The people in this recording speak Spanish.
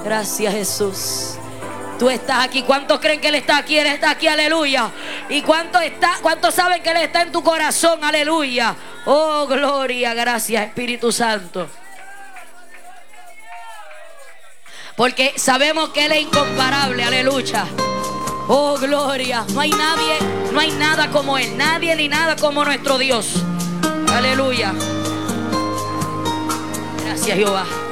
Gracias, Jesús. Tú estás aquí. ¿Cuántos creen que Él está aquí? Él está aquí, aleluya. ¿Y cuántos saben que Él está en tu corazón? Aleluya. Oh, gloria, gracias, Espíritu Santo. Porque sabemos que Él es incomparable, aleluya. Oh, gloria. No hay nadie, no hay nada como Él. Nadie ni nada como nuestro Dios. Aleluya. Gracias, Jehová.